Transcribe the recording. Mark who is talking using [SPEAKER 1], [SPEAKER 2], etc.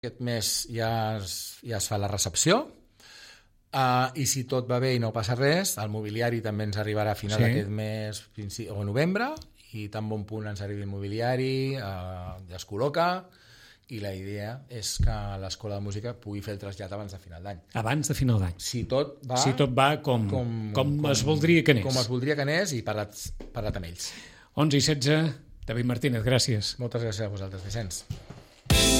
[SPEAKER 1] Aquest mes ja es fa la recepció, i si tot va bé i no passa res, el mobiliari també ens arribarà a final d'aquest mes o novembre, i tan bon punt ens arribi el mobiliari, ja es col·loca, i la idea és que l'Escola de Música pugui fer el trasllat abans de final d'any.
[SPEAKER 2] Abans de final d'any.
[SPEAKER 1] Si tot va
[SPEAKER 2] com es voldria que anés.
[SPEAKER 1] Com es voldria que anés i parlat amb ells.
[SPEAKER 2] 11:16, David Martínez, gràcies.
[SPEAKER 1] Moltes gràcies a vosaltres, Vicenç.